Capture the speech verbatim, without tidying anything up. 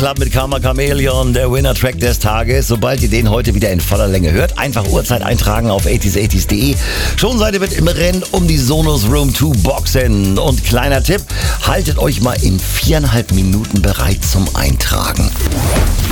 Club mit Karma Chameleon, der Winner-Track des Tages. Sobald ihr den heute wieder in voller Länge hört, einfach Uhrzeit eintragen auf achtziger achtziger punkt de. Schon seid ihr mit im Rennen um die Sonos Room zwei Boxen. Und kleiner Tipp, haltet euch mal in viereinhalb Minuten bereit zum Eintragen.